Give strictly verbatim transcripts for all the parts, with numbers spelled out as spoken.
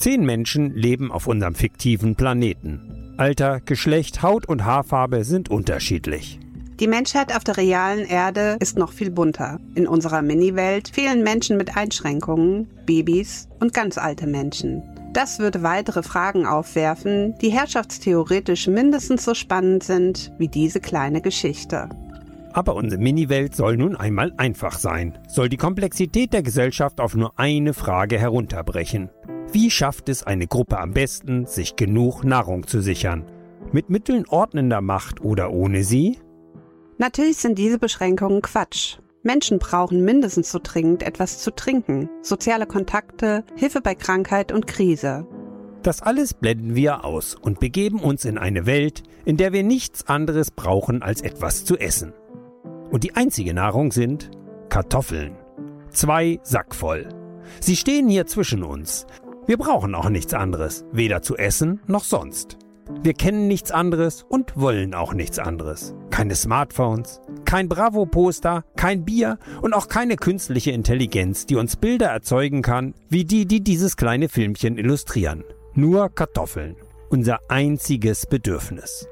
Zehn Menschen leben auf unserem fiktiven Planeten. Alter, Geschlecht, Haut und Haarfarbe sind unterschiedlich. Die Menschheit auf der realen Erde ist noch viel bunter. In unserer Mini-Welt fehlen Menschen mit Einschränkungen, Babys und ganz alte Menschen. Das würde weitere Fragen aufwerfen, die herrschaftstheoretisch mindestens so spannend sind wie diese kleine Geschichte. Aber unsere Mini-Welt soll nun einmal einfach sein, soll die Komplexität der Gesellschaft auf nur eine Frage herunterbrechen. Wie schafft es eine Gruppe am besten, sich genug Nahrung zu sichern? Mit Mitteln ordnender Macht oder ohne sie? Natürlich sind diese Beschränkungen Quatsch. Menschen brauchen mindestens so dringend etwas zu trinken, soziale Kontakte, Hilfe bei Krankheit und Krise. Das alles blenden wir aus und begeben uns in eine Welt, in der wir nichts anderes brauchen als etwas zu essen. Und die einzige Nahrung sind Kartoffeln. Zwei Sack voll. Sie stehen hier zwischen uns. Wir brauchen auch nichts anderes, weder zu essen noch sonst. Wir kennen nichts anderes und wollen auch nichts anderes. Keine Smartphones, kein Bravo-Poster, kein Bier und auch keine künstliche Intelligenz, die uns Bilder erzeugen kann, wie die, die dieses kleine Filmchen illustrieren. Nur Kartoffeln, unser einziges Bedürfnis.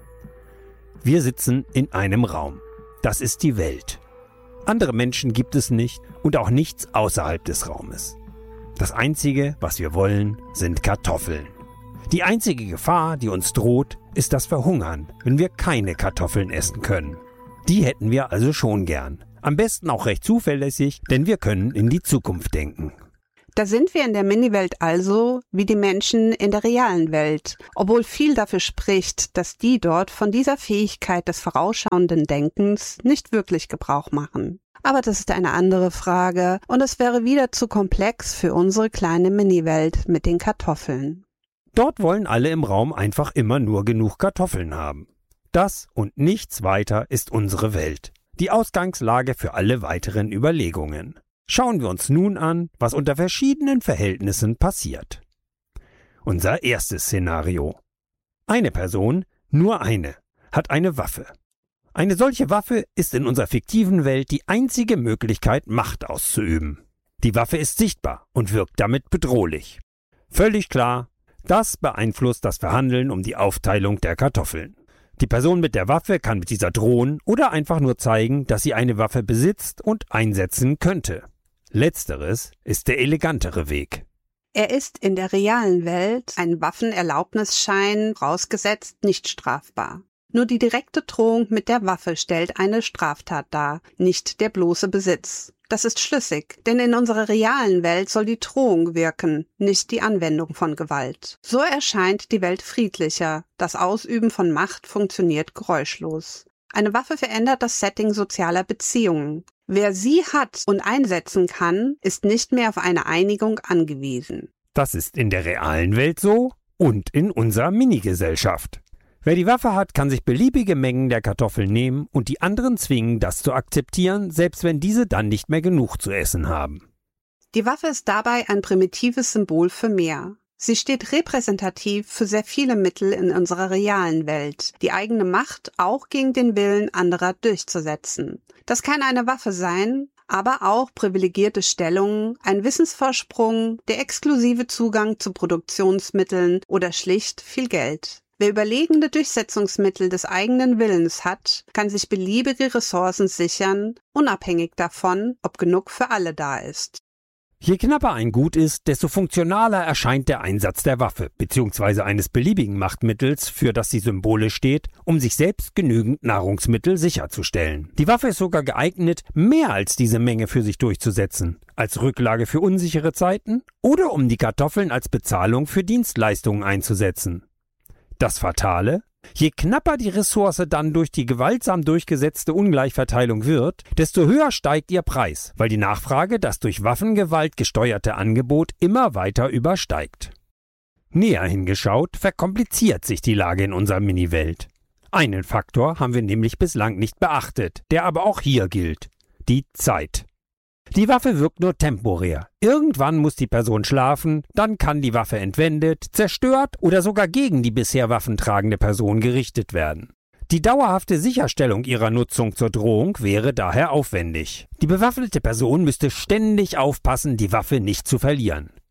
Wir sitzen in einem Raum. Das ist die Welt. Andere Menschen gibt es nicht und auch nichts außerhalb des Raumes. Das Einzige, was wir wollen, sind Kartoffeln. Die einzige Gefahr, die uns droht, ist das Verhungern, wenn wir keine Kartoffeln essen können. Die hätten wir also schon gern. Am besten auch recht zuverlässig, denn wir können in die Zukunft denken. Da sind wir in der Mini-Welt also wie die Menschen in der realen Welt, obwohl viel dafür spricht, dass die dort von dieser Fähigkeit des vorausschauenden Denkens nicht wirklich Gebrauch machen. Aber das ist eine andere Frage und es wäre wieder zu komplex für unsere kleine Mini-Welt mit den Kartoffeln. Dort wollen alle im Raum einfach immer nur genug Kartoffeln haben. Das und nichts weiter ist unsere Welt. Die Ausgangslage für alle weiteren Überlegungen. Schauen wir uns nun an, was unter verschiedenen Verhältnissen passiert. Unser erstes Szenario. Eine Person, nur eine, hat eine Waffe. Eine solche Waffe ist in unserer fiktiven Welt die einzige Möglichkeit, Macht auszuüben. Die Waffe ist sichtbar und wirkt damit bedrohlich. Völlig klar, das beeinflusst das Verhandeln um die Aufteilung der Kartoffeln. Die Person mit der Waffe kann mit dieser drohen oder einfach nur zeigen, dass sie eine Waffe besitzt und einsetzen könnte. Letzteres ist der elegantere Weg. Er ist in der realen Welt, ein Waffenerlaubnisschein vorausgesetzt, nicht strafbar. Nur die direkte Drohung mit der Waffe stellt eine Straftat dar, nicht der bloße Besitz. Das ist schlüssig, denn in unserer realen Welt soll die Drohung wirken, nicht die Anwendung von Gewalt. So erscheint die Welt friedlicher, das Ausüben von Macht funktioniert geräuschlos. Eine Waffe verändert das Setting sozialer Beziehungen. Wer sie hat und einsetzen kann, ist nicht mehr auf eine Einigung angewiesen. Das ist in der realen Welt so und in unserer Minigesellschaft. Wer die Waffe hat, kann sich beliebige Mengen der Kartoffeln nehmen und die anderen zwingen, das zu akzeptieren, selbst wenn diese dann nicht mehr genug zu essen haben. Die Waffe ist dabei ein primitives Symbol für mehr. Sie steht repräsentativ für sehr viele Mittel in unserer realen Welt, die eigene Macht auch gegen den Willen anderer durchzusetzen. Das kann eine Waffe sein, aber auch privilegierte Stellungen, ein Wissensvorsprung, der exklusive Zugang zu Produktionsmitteln oder schlicht viel Geld. Wer überlegene Durchsetzungsmittel des eigenen Willens hat, kann sich beliebige Ressourcen sichern, unabhängig davon, ob genug für alle da ist. Je knapper ein Gut ist, desto funktionaler erscheint der Einsatz der Waffe bzw. eines beliebigen Machtmittels, für das die Symbole steht, um sich selbst genügend Nahrungsmittel sicherzustellen. Die Waffe ist sogar geeignet, mehr als diese Menge für sich durchzusetzen, als Rücklage für unsichere Zeiten oder um die Kartoffeln als Bezahlung für Dienstleistungen einzusetzen. Das Fatale: Je knapper die Ressource dann durch die gewaltsam durchgesetzte Ungleichverteilung wird, desto höher steigt ihr Preis, weil die Nachfrage das durch Waffengewalt gesteuerte Angebot immer weiter übersteigt. Näher hingeschaut, verkompliziert sich die Lage in unserer Mini-Welt. Einen Faktor haben wir nämlich bislang nicht beachtet, der aber auch hier gilt: die Zeit. Die Waffe wirkt nur temporär. Irgendwann muss die Person schlafen, dann kann die Waffe entwendet, zerstört oder sogar gegen die bisher waffentragende Person gerichtet werden. Die dauerhafte Sicherstellung ihrer Nutzung zur Drohung wäre daher aufwendig. Die bewaffnete Person müsste ständig aufpassen, die Waffe nicht zu verlieren.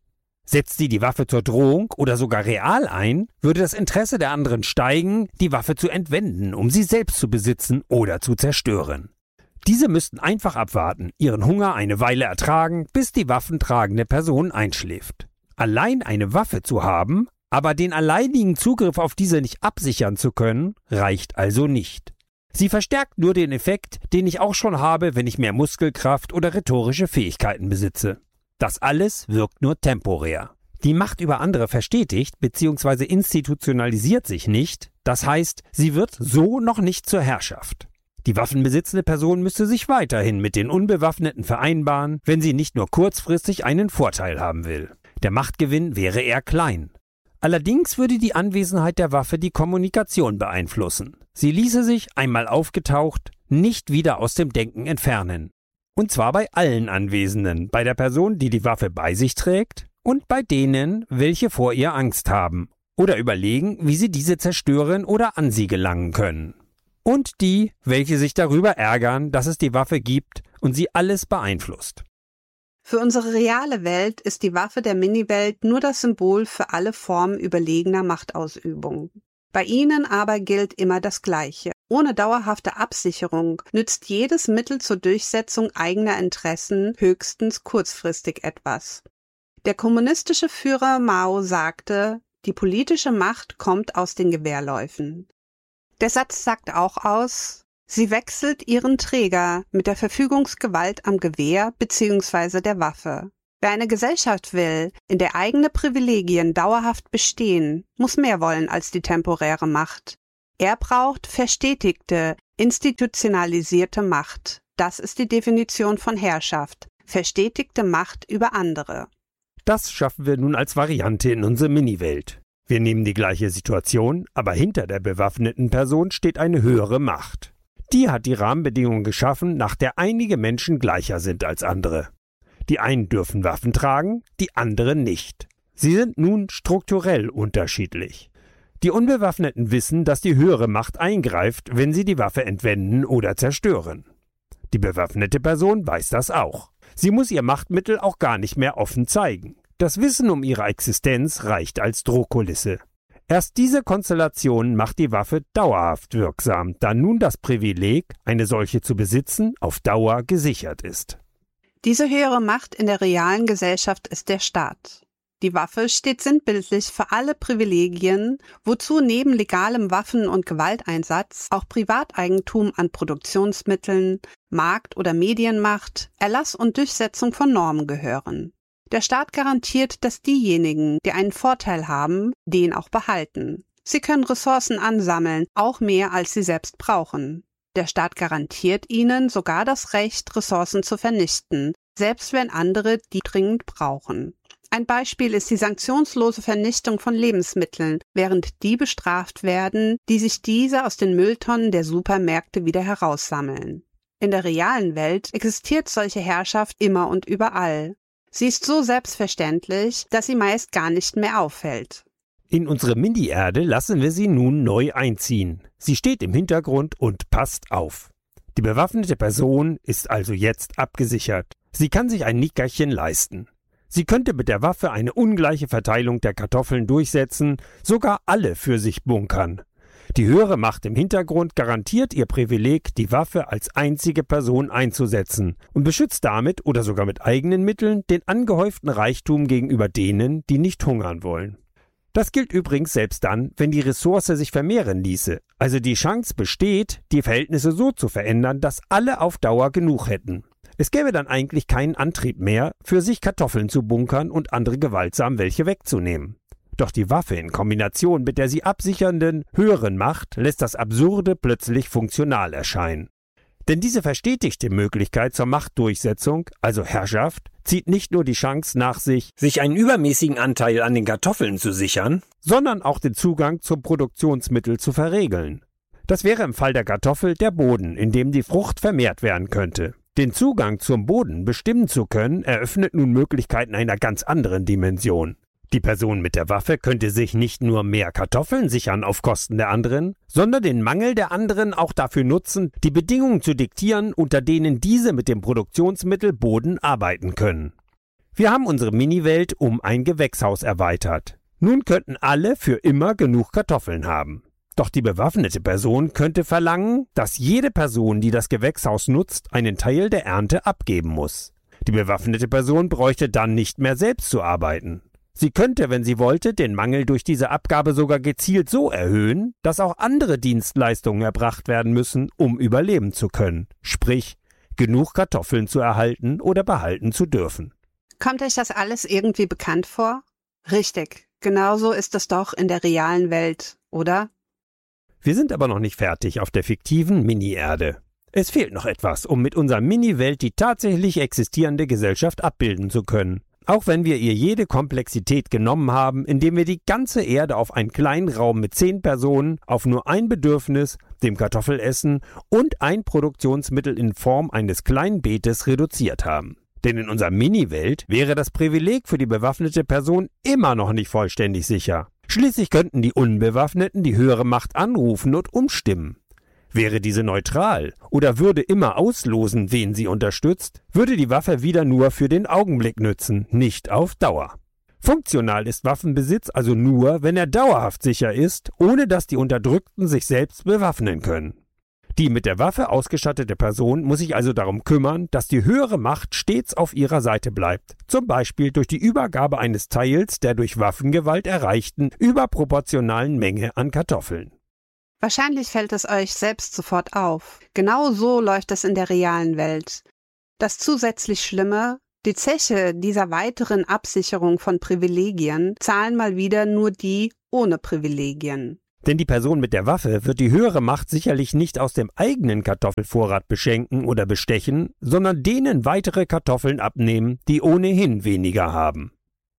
Setzt sie die Waffe zur Drohung oder sogar real ein, würde das Interesse der anderen steigen, die Waffe zu entwenden, um sie selbst zu besitzen oder zu zerstören. Diese müssten einfach abwarten, ihren Hunger eine Weile ertragen, bis die waffentragende Person einschläft. Allein eine Waffe zu haben, aber den alleinigen Zugriff auf diese nicht absichern zu können, reicht also nicht. Sie verstärkt nur den Effekt, den ich auch schon habe, wenn ich mehr Muskelkraft oder rhetorische Fähigkeiten besitze. Das alles wirkt nur temporär. Die Macht über andere verstetigt bzw. institutionalisiert sich nicht, das heißt, sie wird so noch nicht zur Herrschaft. Die waffenbesitzende Person müsste sich weiterhin mit den Unbewaffneten vereinbaren, wenn sie nicht nur kurzfristig einen Vorteil haben will. Der Machtgewinn wäre eher klein. Allerdings würde die Anwesenheit der Waffe die Kommunikation beeinflussen. Sie ließe sich, einmal aufgetaucht, nicht wieder aus dem Denken entfernen. Und zwar bei allen Anwesenden, bei der Person, die die Waffe bei sich trägt, und bei denen, welche vor ihr Angst haben oder überlegen, wie sie diese zerstören oder an sie gelangen können. Und die, welche sich darüber ärgern, dass es die Waffe gibt und sie alles beeinflusst. Für unsere reale Welt ist die Waffe der Mini-Welt nur das Symbol für alle Formen überlegener Machtausübung. Bei ihnen aber gilt immer das Gleiche. Ohne dauerhafte Absicherung nützt jedes Mittel zur Durchsetzung eigener Interessen höchstens kurzfristig etwas. Der kommunistische Führer Mao sagte, die politische Macht kommt aus den Gewehrläufen. Der Satz sagt auch aus, sie wechselt ihren Träger mit der Verfügungsgewalt am Gewehr bzw. der Waffe. Wer eine Gesellschaft will, in der eigene Privilegien dauerhaft bestehen, muss mehr wollen als die temporäre Macht. Er braucht verstetigte, institutionalisierte Macht. Das ist die Definition von Herrschaft. Verstetigte Macht über andere. Das schaffen wir nun als Variante in unsere Mini-Welt. Wir nehmen die gleiche Situation, aber hinter der bewaffneten Person steht eine höhere Macht. Die hat die Rahmenbedingungen geschaffen, nach der einige Menschen gleicher sind als andere. Die einen dürfen Waffen tragen, die anderen nicht. Sie sind nun strukturell unterschiedlich. Die Unbewaffneten wissen, dass die höhere Macht eingreift, wenn sie die Waffe entwenden oder zerstören. Die bewaffnete Person weiß das auch. Sie muss ihr Machtmittel auch gar nicht mehr offen zeigen. Das Wissen um ihre Existenz reicht als Drohkulisse. Erst diese Konstellation macht die Waffe dauerhaft wirksam, da nun das Privileg, eine solche zu besitzen, auf Dauer gesichert ist. Diese höhere Macht in der realen Gesellschaft ist der Staat. Die Waffe steht sinnbildlich für alle Privilegien, wozu neben legalem Waffen- und Gewalteinsatz auch Privateigentum an Produktionsmitteln, Markt- oder Medienmacht, Erlass und Durchsetzung von Normen gehören. Der Staat garantiert, dass diejenigen, die einen Vorteil haben, den auch behalten. Sie können Ressourcen ansammeln, auch mehr als sie selbst brauchen. Der Staat garantiert ihnen sogar das Recht, Ressourcen zu vernichten, selbst wenn andere die dringend brauchen. Ein Beispiel ist die sanktionslose Vernichtung von Lebensmitteln, während die bestraft werden, die sich diese aus den Mülltonnen der Supermärkte wieder heraussammeln. In der realen Welt existiert solche Herrschaft immer und überall. Sie ist so selbstverständlich, dass sie meist gar nicht mehr auffällt. In unsere Mini-Erde lassen wir sie nun neu einziehen. Sie steht im Hintergrund und passt auf. Die bewaffnete Person ist also jetzt abgesichert. Sie kann sich ein Nickerchen leisten. Sie könnte mit der Waffe eine ungleiche Verteilung der Kartoffeln durchsetzen, sogar alle für sich bunkern. Die höhere Macht im Hintergrund garantiert ihr Privileg, die Waffe als einzige Person einzusetzen und beschützt damit oder sogar mit eigenen Mitteln den angehäuften Reichtum gegenüber denen, die nicht hungern wollen. Das gilt übrigens selbst dann, wenn die Ressource sich vermehren ließe, also die Chance besteht, die Verhältnisse so zu verändern, dass alle auf Dauer genug hätten. Es gäbe dann eigentlich keinen Antrieb mehr, für sich Kartoffeln zu bunkern und andere gewaltsam welche wegzunehmen. Doch die Waffe in Kombination mit der sie absichernden, höheren Macht lässt das Absurde plötzlich funktional erscheinen. Denn diese verstetigte Möglichkeit zur Machtdurchsetzung, also Herrschaft, zieht nicht nur die Chance nach sich, sich einen übermäßigen Anteil an den Kartoffeln zu sichern, sondern auch den Zugang zum Produktionsmittel zu verregeln. Das wäre im Fall der Kartoffel der Boden, in dem die Frucht vermehrt werden könnte. Den Zugang zum Boden bestimmen zu können, eröffnet nun Möglichkeiten einer ganz anderen Dimension. Die Person mit der Waffe könnte sich nicht nur mehr Kartoffeln sichern auf Kosten der anderen, sondern den Mangel der anderen auch dafür nutzen, die Bedingungen zu diktieren, unter denen diese mit dem Produktionsmittel Boden arbeiten können. Wir haben unsere Mini-Welt um ein Gewächshaus erweitert. Nun könnten alle für immer genug Kartoffeln haben. Doch die bewaffnete Person könnte verlangen, dass jede Person, die das Gewächshaus nutzt, einen Teil der Ernte abgeben muss. Die bewaffnete Person bräuchte dann nicht mehr selbst zu arbeiten. Sie könnte, wenn sie wollte, den Mangel durch diese Abgabe sogar gezielt so erhöhen, dass auch andere Dienstleistungen erbracht werden müssen, um überleben zu können. Sprich, genug Kartoffeln zu erhalten oder behalten zu dürfen. Kommt euch das alles irgendwie bekannt vor? Richtig, genauso ist es doch in der realen Welt, oder? Wir sind aber noch nicht fertig auf der fiktiven Mini-Erde. Es fehlt noch etwas, um mit unserer Mini-Welt die tatsächlich existierende Gesellschaft abbilden zu können. Auch wenn wir ihr jede Komplexität genommen haben, indem wir die ganze Erde auf einen kleinen Raum mit zehn Personen, auf nur ein Bedürfnis, dem Kartoffelessen und ein Produktionsmittel in Form eines kleinen Beetes reduziert haben. Denn in unserer Mini-Welt wäre das Privileg für die bewaffnete Person immer noch nicht vollständig sicher. Schließlich könnten die Unbewaffneten die höhere Macht anrufen und umstimmen. Wäre diese neutral oder würde immer auslosen, wen sie unterstützt, würde die Waffe wieder nur für den Augenblick nützen, nicht auf Dauer. Funktional ist Waffenbesitz also nur, wenn er dauerhaft sicher ist, ohne dass die Unterdrückten sich selbst bewaffnen können. Die mit der Waffe ausgestattete Person muss sich also darum kümmern, dass die höhere Macht stets auf ihrer Seite bleibt, zum Beispiel durch die Übergabe eines Teils der durch Waffengewalt erreichten überproportionalen Menge an Kartoffeln. Wahrscheinlich fällt es euch selbst sofort auf. Genau so läuft es in der realen Welt. Das zusätzlich Schlimme, die Zeche dieser weiteren Absicherung von Privilegien zahlen mal wieder nur die ohne Privilegien. Denn die Person mit der Waffe wird die höhere Macht sicherlich nicht aus dem eigenen Kartoffelvorrat beschenken oder bestechen, sondern denen weitere Kartoffeln abnehmen, die ohnehin weniger haben.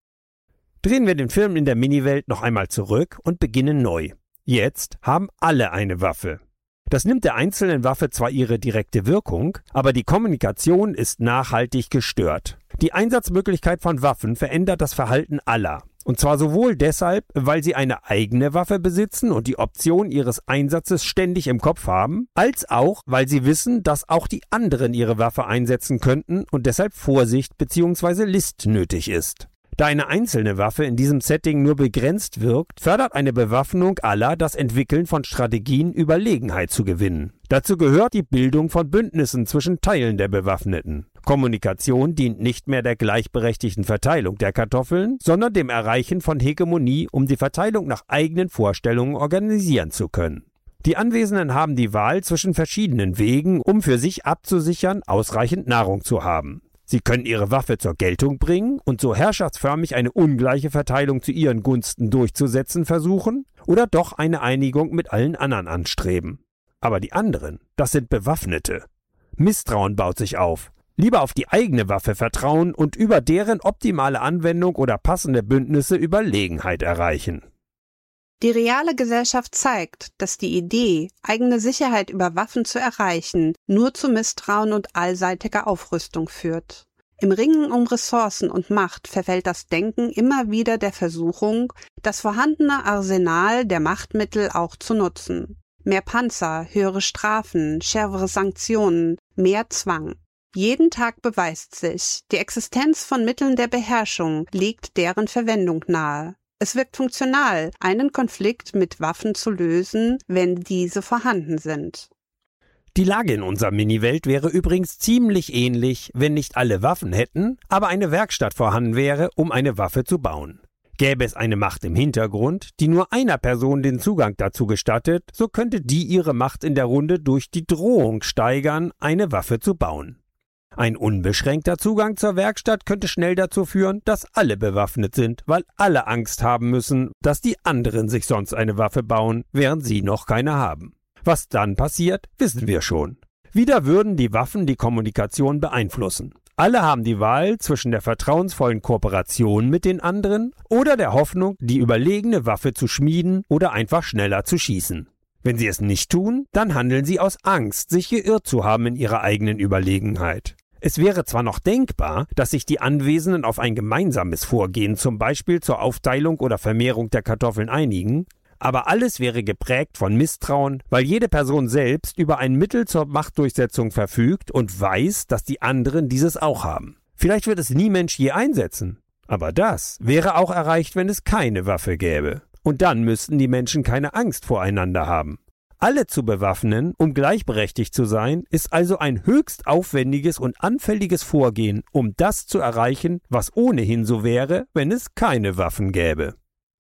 Drehen wir den Film in der Mini-Welt noch einmal zurück und beginnen neu. Jetzt haben alle eine Waffe. Das nimmt der einzelnen Waffe zwar ihre direkte Wirkung, aber die Kommunikation ist nachhaltig gestört. Die Einsatzmöglichkeit von Waffen verändert das Verhalten aller. Und zwar sowohl deshalb, weil sie eine eigene Waffe besitzen und die Option ihres Einsatzes ständig im Kopf haben, als auch, weil sie wissen, dass auch die anderen ihre Waffe einsetzen könnten und deshalb Vorsicht bzw. List nötig ist. Da eine einzelne Waffe in diesem Setting nur begrenzt wirkt, fördert eine Bewaffnung aller das Entwickeln von Strategien, Überlegenheit zu gewinnen. Dazu gehört die Bildung von Bündnissen zwischen Teilen der Bewaffneten. Kommunikation dient nicht mehr der gleichberechtigten Verteilung der Kartoffeln, sondern dem Erreichen von Hegemonie, um die Verteilung nach eigenen Vorstellungen organisieren zu können. Die Anwesenden haben die Wahl zwischen verschiedenen Wegen, um für sich abzusichern, ausreichend Nahrung zu haben. Sie können ihre Waffe zur Geltung bringen und so herrschaftsförmig eine ungleiche Verteilung zu ihren Gunsten durchzusetzen versuchen oder doch eine Einigung mit allen anderen anstreben. Aber die anderen, das sind Bewaffnete. Misstrauen baut sich auf. Lieber auf die eigene Waffe vertrauen und über deren optimale Anwendung oder passende Bündnisse Überlegenheit erreichen. Die reale Gesellschaft zeigt, dass die Idee, eigene Sicherheit über Waffen zu erreichen, nur zu Misstrauen und allseitiger Aufrüstung führt. Im Ringen um Ressourcen und Macht verfällt das Denken immer wieder der Versuchung, das vorhandene Arsenal der Machtmittel auch zu nutzen. Mehr Panzer, höhere Strafen, schärfere Sanktionen, mehr Zwang. Jeden Tag beweist sich, die Existenz von Mitteln der Beherrschung legt deren Verwendung nahe. Es wirkt funktional, einen Konflikt mit Waffen zu lösen, wenn diese vorhanden sind. Die Lage in unserer Mini-Welt wäre übrigens ziemlich ähnlich, wenn nicht alle Waffen hätten, aber eine Werkstatt vorhanden wäre, um eine Waffe zu bauen. Gäbe es eine Macht im Hintergrund, die nur einer Person den Zugang dazu gestattet, so könnte die ihre Macht in der Runde durch die Drohung steigern, eine Waffe zu bauen. Ein unbeschränkter Zugang zur Werkstatt könnte schnell dazu führen, dass alle bewaffnet sind, weil alle Angst haben müssen, dass die anderen sich sonst eine Waffe bauen, während sie noch keine haben. Was dann passiert, wissen wir schon. Wieder würden die Waffen die Kommunikation beeinflussen. Alle haben die Wahl zwischen der vertrauensvollen Kooperation mit den anderen oder der Hoffnung, die überlegene Waffe zu schmieden oder einfach schneller zu schießen. Wenn sie es nicht tun, dann handeln sie aus Angst, sich geirrt zu haben in ihrer eigenen Überlegenheit. Es wäre zwar noch denkbar, dass sich die Anwesenden auf ein gemeinsames Vorgehen, zum Beispiel zur Aufteilung oder Vermehrung der Kartoffeln einigen, aber alles wäre geprägt von Misstrauen, weil jede Person selbst über ein Mittel zur Machtdurchsetzung verfügt und weiß, dass die anderen dieses auch haben. Vielleicht wird es nie Mensch je einsetzen. Aber das wäre auch erreicht, wenn es keine Waffe gäbe. Und dann müssten die Menschen keine Angst voreinander haben. Alle zu bewaffnen, um gleichberechtigt zu sein, ist also ein höchst aufwendiges und anfälliges Vorgehen, um das zu erreichen, was ohnehin so wäre, wenn es keine Waffen gäbe.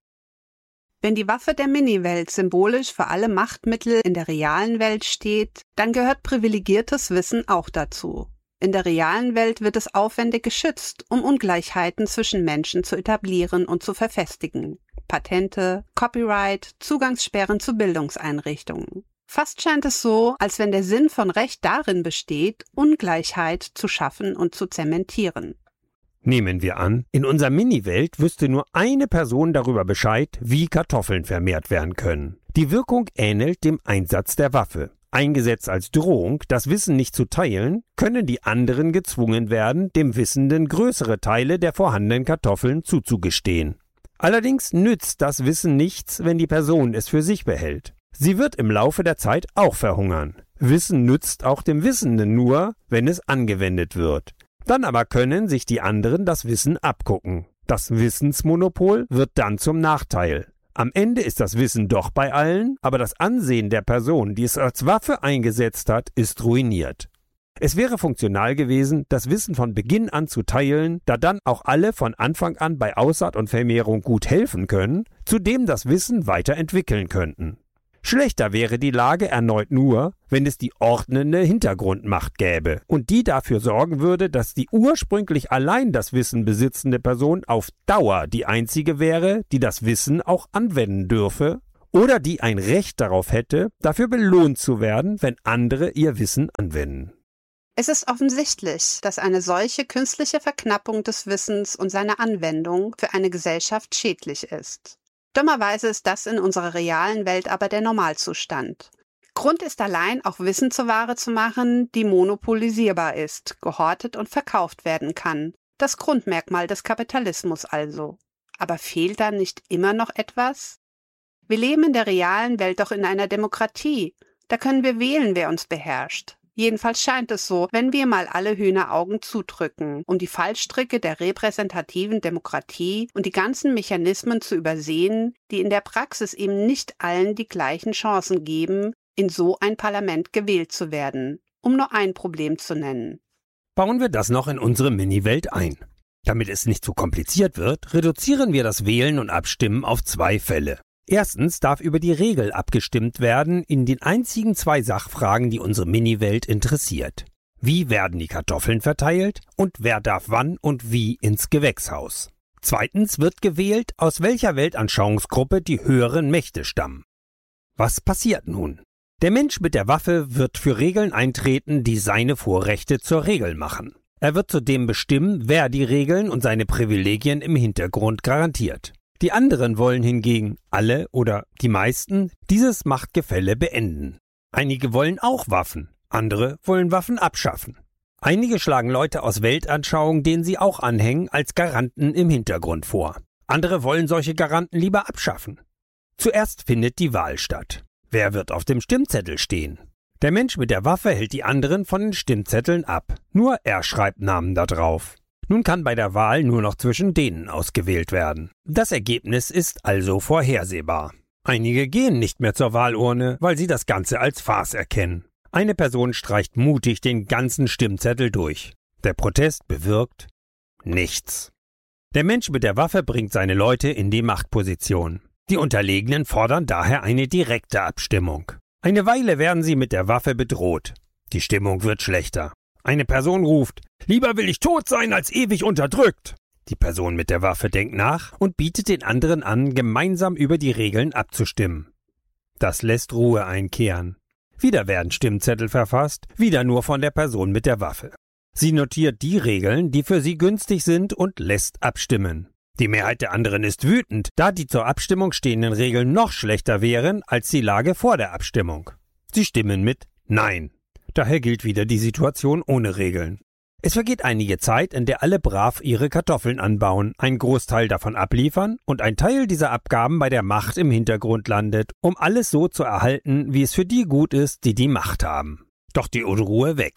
Wenn die Waffe der Mini-Welt symbolisch für alle Machtmittel in der realen Welt steht, dann gehört privilegiertes Wissen auch dazu. In der realen Welt wird es aufwendig geschützt, um Ungleichheiten zwischen Menschen zu etablieren und zu verfestigen. Patente, Copyright, Zugangssperren zu Bildungseinrichtungen. Fast scheint es so, als wenn der Sinn von Recht darin besteht, Ungleichheit zu schaffen und zu zementieren. Nehmen wir an, in unserer Mini-Welt wüsste nur eine Person darüber Bescheid, wie Kartoffeln vermehrt werden können. Die Wirkung ähnelt dem Einsatz der Waffe. Eingesetzt als Drohung, das Wissen nicht zu teilen, können die anderen gezwungen werden, dem Wissenden größere Teile der vorhandenen Kartoffeln zuzugestehen. Allerdings nützt das Wissen nichts, wenn die Person es für sich behält. Sie wird im Laufe der Zeit auch verhungern. Wissen nützt auch dem Wissenden nur, wenn es angewendet wird. Dann aber können sich die anderen das Wissen abgucken. Das Wissensmonopol wird dann zum Nachteil. Am Ende ist das Wissen doch bei allen, aber das Ansehen der Person, die es als Waffe eingesetzt hat, ist ruiniert. Es wäre funktional gewesen, das Wissen von Beginn an zu teilen, da dann auch alle von Anfang an bei Aussaat und Vermehrung gut helfen können, zudem das Wissen weiterentwickeln könnten. Schlechter wäre die Lage erneut nur, wenn es die ordnende Hintergrundmacht gäbe und die dafür sorgen würde, dass die ursprünglich allein das Wissen besitzende Person auf Dauer die einzige wäre, die das Wissen auch anwenden dürfe oder die ein Recht darauf hätte, dafür belohnt zu werden, wenn andere ihr Wissen anwenden. Es ist offensichtlich, dass eine solche künstliche Verknappung des Wissens und seiner Anwendung für eine Gesellschaft schädlich ist. Dummerweise ist das in unserer realen Welt aber der Normalzustand. Grund ist allein, auch Wissen zur Ware zu machen, die monopolisierbar ist, gehortet und verkauft werden kann. Das Grundmerkmal des Kapitalismus also. Aber fehlt da nicht immer noch etwas? Wir leben in der realen Welt doch in einer Demokratie. Da können wir wählen, wer uns beherrscht. Jedenfalls scheint es so, wenn wir mal alle Hühneraugen zudrücken, um die Fallstricke der repräsentativen Demokratie und die ganzen Mechanismen zu übersehen, die in der Praxis eben nicht allen die gleichen Chancen geben, in so ein Parlament gewählt zu werden, um nur ein Problem zu nennen. Bauen wir das noch in unsere Mini-Welt ein. Damit es nicht zu kompliziert wird, reduzieren wir das Wählen und Abstimmen auf zwei Fälle. Erstens darf über die Regel abgestimmt werden in den einzigen zwei Sachfragen, die unsere Mini-Welt interessiert. Wie werden die Kartoffeln verteilt und wer darf wann und wie ins Gewächshaus? Zweitens wird gewählt, aus welcher Weltanschauungsgruppe die höheren Mächte stammen. Was passiert nun? Der Mensch mit der Waffe wird für Regeln eintreten, die seine Vorrechte zur Regel machen. Er wird zudem bestimmen, wer die Regeln und seine Privilegien im Hintergrund garantiert. Die anderen wollen hingegen, alle oder die meisten, dieses Machtgefälle beenden. Einige wollen auch Waffen, andere wollen Waffen abschaffen. Einige schlagen Leute aus Weltanschauungen, denen sie auch anhängen, als Garanten im Hintergrund vor. Andere wollen solche Garanten lieber abschaffen. Zuerst findet die Wahl statt. Wer wird auf dem Stimmzettel stehen? Der Mensch mit der Waffe hält die anderen von den Stimmzetteln ab. Nur er schreibt Namen da drauf. Nun kann bei der Wahl nur noch zwischen denen ausgewählt werden. Das Ergebnis ist also vorhersehbar. Einige gehen nicht mehr zur Wahlurne, weil sie das Ganze als Farce erkennen. Eine Person streicht mutig den ganzen Stimmzettel durch. Der Protest bewirkt nichts. Der Mensch mit der Waffe bringt seine Leute in die Machtposition. Die Unterlegenen fordern daher eine direkte Abstimmung. Eine Weile werden sie mit der Waffe bedroht. Die Stimmung wird schlechter. Eine Person ruft, »Lieber will ich tot sein, als ewig unterdrückt!« Die Person mit der Waffe denkt nach und bietet den anderen an, gemeinsam über die Regeln abzustimmen. Das lässt Ruhe einkehren. Wieder werden Stimmzettel verfasst, wieder nur von der Person mit der Waffe. Sie notiert die Regeln, die für sie günstig sind und lässt abstimmen. Die Mehrheit der anderen ist wütend, da die zur Abstimmung stehenden Regeln noch schlechter wären als die Lage vor der Abstimmung. Sie stimmen mit Nein. Daher gilt wieder die Situation ohne Regeln. Es vergeht einige Zeit, in der alle brav ihre Kartoffeln anbauen, einen Großteil davon abliefern und ein Teil dieser Abgaben bei der Macht im Hintergrund landet, um alles so zu erhalten, wie es für die gut ist, die die Macht haben. Doch die Unruhe wächst.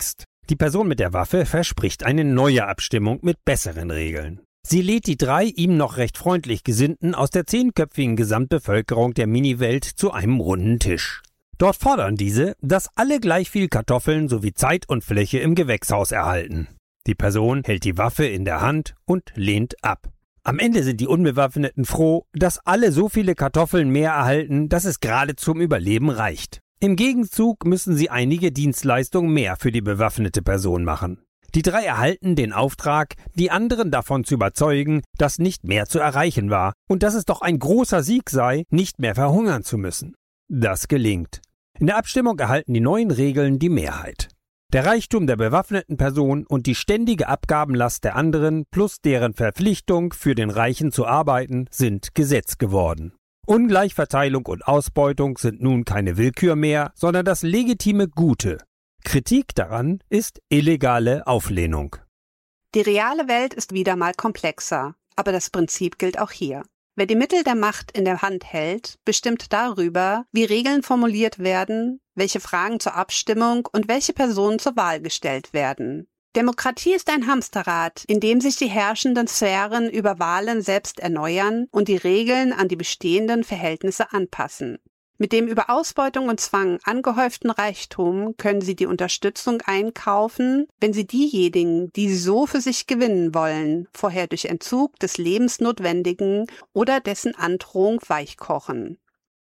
Die Person mit der Waffe verspricht eine neue Abstimmung mit besseren Regeln. Sie lädt die drei ihm noch recht freundlich Gesinnten aus der zehnköpfigen Gesamtbevölkerung der Miniwelt zu einem runden Tisch. Dort fordern diese, dass alle gleich viel Kartoffeln sowie Zeit und Fläche im Gewächshaus erhalten. Die Person hält die Waffe in der Hand und lehnt ab. Am Ende sind die Unbewaffneten froh, dass alle so viele Kartoffeln mehr erhalten, dass es gerade zum Überleben reicht. Im Gegenzug müssen sie einige Dienstleistungen mehr für die bewaffnete Person machen. Die drei erhalten den Auftrag, die anderen davon zu überzeugen, dass nicht mehr zu erreichen war und dass es doch ein großer Sieg sei, nicht mehr verhungern zu müssen. Das gelingt. In der Abstimmung erhalten die neuen Regeln die Mehrheit. Der Reichtum der bewaffneten Person und die ständige Abgabenlast der anderen plus deren Verpflichtung, für den Reichen zu arbeiten, sind Gesetz geworden. Ungleichverteilung und Ausbeutung sind nun keine Willkür mehr, sondern das legitime Gute. Kritik daran ist illegale Auflehnung. Die reale Welt ist wieder mal komplexer, aber das Prinzip gilt auch hier. Wer die Mittel der Macht in der Hand hält, bestimmt darüber, wie Regeln formuliert werden, welche Fragen zur Abstimmung und welche Personen zur Wahl gestellt werden. Demokratie ist ein Hamsterrad, in dem sich die herrschenden Sphären über Wahlen selbst erneuern und die Regeln an die bestehenden Verhältnisse anpassen. Mit dem über Ausbeutung und Zwang angehäuften Reichtum können sie die Unterstützung einkaufen, wenn sie diejenigen, die sie so für sich gewinnen wollen, vorher durch Entzug des Lebensnotwendigen oder dessen Androhung weichkochen.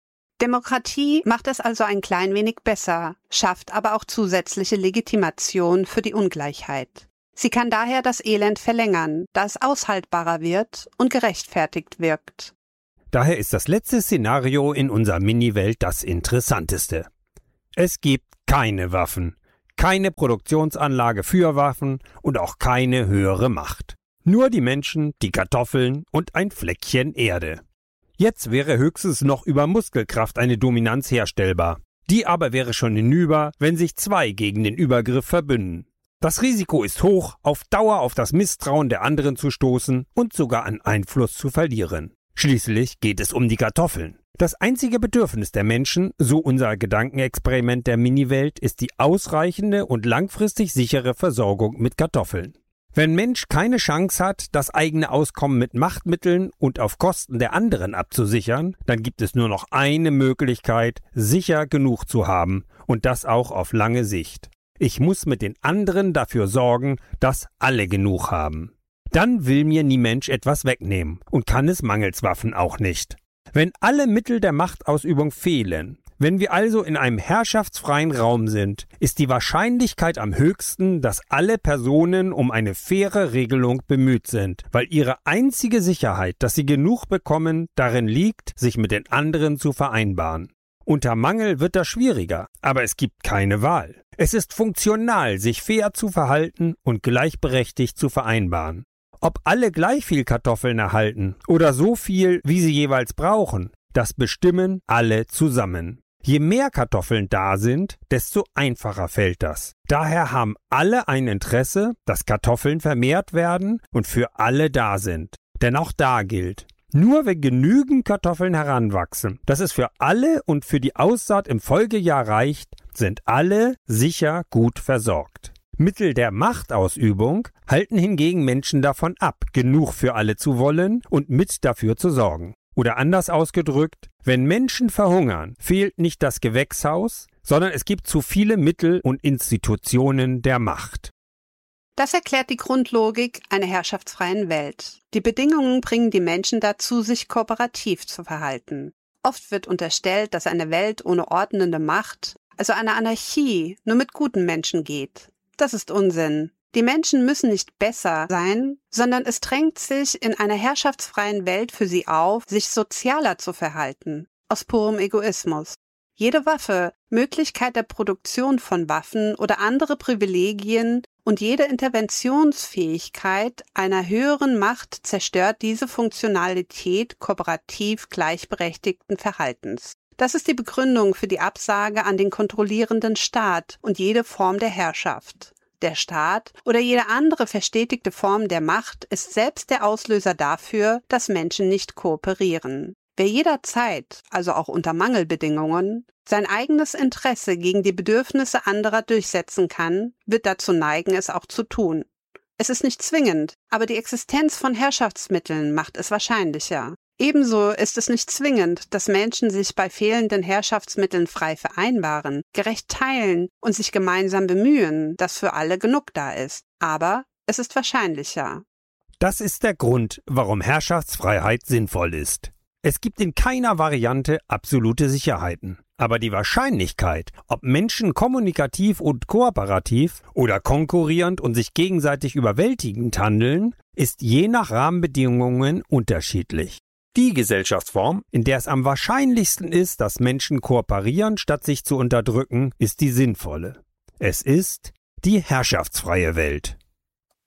Demokratie macht es also ein klein wenig besser, schafft aber auch zusätzliche Legitimation für die Ungleichheit. Sie kann daher das Elend verlängern, da es aushaltbarer wird und gerechtfertigt wirkt. Daher ist das letzte Szenario in unserer Mini-Welt das interessanteste. Es gibt keine Waffen, keine Produktionsanlage für Waffen und auch keine höhere Macht. Nur die Menschen, die Kartoffeln und ein Fleckchen Erde. Jetzt wäre höchstens noch über Muskelkraft eine Dominanz herstellbar. Die aber wäre schon hinüber, wenn sich zwei gegen den Übergriff verbünden. Das Risiko ist hoch, auf Dauer auf das Misstrauen der anderen zu stoßen und sogar an Einfluss zu verlieren. Schließlich geht es um die Kartoffeln. Das einzige Bedürfnis der Menschen, so unser Gedankenexperiment der Miniwelt, ist die ausreichende und langfristig sichere Versorgung mit Kartoffeln. Wenn Mensch keine Chance hat, das eigene Auskommen mit Machtmitteln und auf Kosten der anderen abzusichern, dann gibt es nur noch eine Möglichkeit, sicher genug zu haben, und das auch auf lange Sicht. Ich muss mit den anderen dafür sorgen, dass alle genug haben. Dann will mir nie Mensch etwas wegnehmen und kann es mangels Waffen auch nicht. Wenn alle Mittel der Machtausübung fehlen, wenn wir also in einem herrschaftsfreien Raum sind, ist die Wahrscheinlichkeit am höchsten, dass alle Personen um eine faire Regelung bemüht sind, weil ihre einzige Sicherheit, dass sie genug bekommen, darin liegt, sich mit den anderen zu vereinbaren. Unter Mangel wird das schwieriger, aber es gibt keine Wahl. Es ist funktional, sich fair zu verhalten und gleichberechtigt zu vereinbaren. Ob alle gleich viel Kartoffeln erhalten oder so viel, wie sie jeweils brauchen, das bestimmen alle zusammen. Je mehr Kartoffeln da sind, desto einfacher fällt das. Daher haben alle ein Interesse, dass Kartoffeln vermehrt werden und für alle da sind. Denn auch da gilt, nur wenn genügend Kartoffeln heranwachsen, dass es für alle und für die Aussaat im Folgejahr reicht, sind alle sicher gut versorgt. Mittel der Machtausübung halten hingegen Menschen davon ab, genug für alle zu wollen und mit dafür zu sorgen. Oder anders ausgedrückt, wenn Menschen verhungern, fehlt nicht das Gewächshaus, sondern es gibt zu viele Mittel und Institutionen der Macht. Das erklärt die Grundlogik einer herrschaftsfreien Welt. Die Bedingungen bringen die Menschen dazu, sich kooperativ zu verhalten. Oft wird unterstellt, dass eine Welt ohne ordnende Macht, also eine Anarchie, nur mit guten Menschen geht. Das ist Unsinn. Die Menschen müssen nicht besser sein, sondern es drängt sich in einer herrschaftsfreien Welt für sie auf, sich sozialer zu verhalten, aus purem Egoismus. Jede Waffe, Möglichkeit der Produktion von Waffen oder andere Privilegien und jede Interventionsfähigkeit einer höheren Macht zerstört diese Funktionalität kooperativ gleichberechtigten Verhaltens. Das ist die Begründung für die Absage an den kontrollierenden Staat und jede Form der Herrschaft. Der Staat oder jede andere verstetigte Form der Macht ist selbst der Auslöser dafür, dass Menschen nicht kooperieren. Wer jederzeit, also auch unter Mangelbedingungen, sein eigenes Interesse gegen die Bedürfnisse anderer durchsetzen kann, wird dazu neigen, es auch zu tun. Es ist nicht zwingend, aber die Existenz von Herrschaftsmitteln macht es wahrscheinlicher. Ebenso ist es nicht zwingend, dass Menschen sich bei fehlenden Herrschaftsmitteln frei vereinbaren, gerecht teilen und sich gemeinsam bemühen, dass für alle genug da ist. Aber es ist wahrscheinlicher. Das ist der Grund, warum Herrschaftsfreiheit sinnvoll ist. Es gibt in keiner Variante absolute Sicherheiten. Aber die Wahrscheinlichkeit, ob Menschen kommunikativ und kooperativ oder konkurrierend und sich gegenseitig überwältigend handeln, ist je nach Rahmenbedingungen unterschiedlich. Die Gesellschaftsform, in der es am wahrscheinlichsten ist, dass Menschen kooperieren, statt sich zu unterdrücken, ist die sinnvolle. Es ist die herrschaftsfreie Welt.